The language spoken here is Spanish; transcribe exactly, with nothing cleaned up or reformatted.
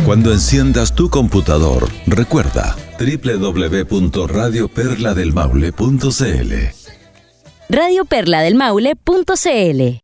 Cuando enciendas tu computador, recuerda doble u doble u doble u punto radio perla del maule punto c l. radio perla del maule punto c l